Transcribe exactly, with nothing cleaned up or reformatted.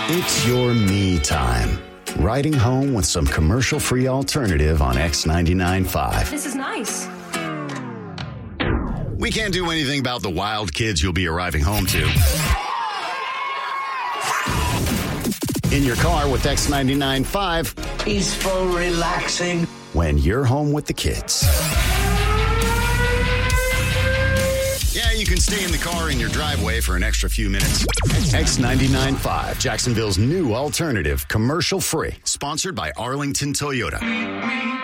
It's your me time. Riding home with some commercial-free alternative on X ninety-nine point five. This is nice. We can't do anything about the wild kids you'll be arriving home to. In your car with X ninety-nine point five. Peaceful, relaxing. When you're home with the kids. Yeah, you can stay in the car in your driveway for an extra few minutes. X ninety-nine point five, Jacksonville's new alternative, commercial free. Sponsored by Arlington Toyota.